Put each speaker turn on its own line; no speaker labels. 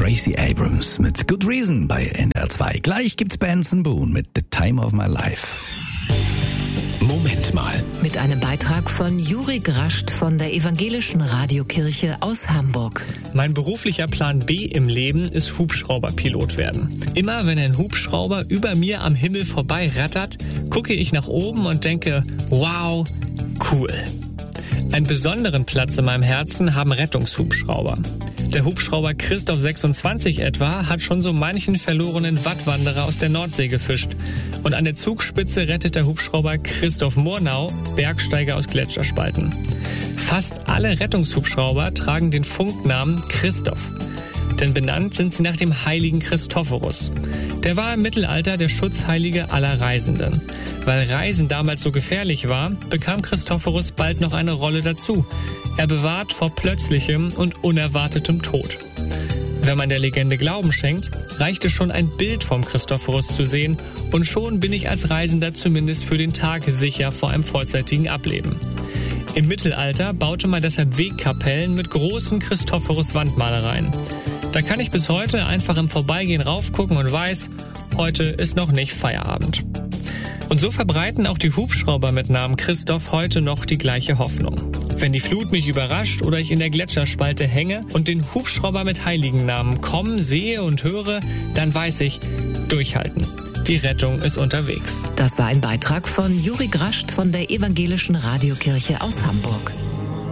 Gracie Abrams mit Good Reason bei NDR 2. Gleich gibt's Benson Boone mit The Time of My Life.
Moment mal.
Mit einem Beitrag von Juri Grascht von der Evangelischen Radiokirche aus Hamburg.
Mein beruflicher Plan B im Leben ist Hubschrauberpilot werden. Immer wenn ein Hubschrauber über mir am Himmel vorbei rattert, gucke ich nach oben und denke, wow, cool. Einen besonderen Platz in meinem Herzen haben Rettungshubschrauber. Der Hubschrauber Christoph 26 etwa hat schon so manchen verlorenen Wattwanderer aus der Nordsee gefischt. Und an der Zugspitze rettet der Hubschrauber Christoph Murnau Bergsteiger aus Gletscherspalten. Fast alle Rettungshubschrauber tragen den Funknamen Christoph. Denn benannt sind sie nach dem heiligen Christophorus. Der war im Mittelalter der Schutzheilige aller Reisenden. Weil Reisen damals so gefährlich war, bekam Christophorus bald noch eine Rolle dazu. Er bewahrt vor plötzlichem und unerwartetem Tod. Wenn man der Legende Glauben schenkt, reichte schon ein Bild vom Christophorus zu sehen und schon bin ich als Reisender zumindest für den Tag sicher vor einem vorzeitigen Ableben. Im Mittelalter baute man deshalb Wegkapellen mit großen Christophorus-Wandmalereien. Da kann ich bis heute einfach im Vorbeigehen raufgucken und weiß, heute ist noch nicht Feierabend. Und so verbreiten auch die Hubschrauber mit Namen Christoph heute noch die gleiche Hoffnung. Wenn die Flut mich überrascht oder ich in der Gletscherspalte hänge und den Hubschrauber mit Heiligennamen kommen, sehe und höre, dann weiß ich, durchhalten. Die Rettung ist unterwegs.
Das war ein Beitrag von Juri Grascht von der Evangelischen Radiokirche aus Hamburg.